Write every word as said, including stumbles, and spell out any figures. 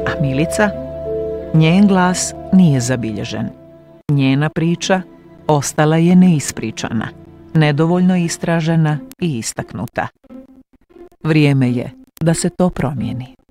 A Milica? Njen glas nije zabilježen. Njena priča ostala je neispričana, nedovoljno istražena i istaknuta. Vrijeme je da se to promijeni.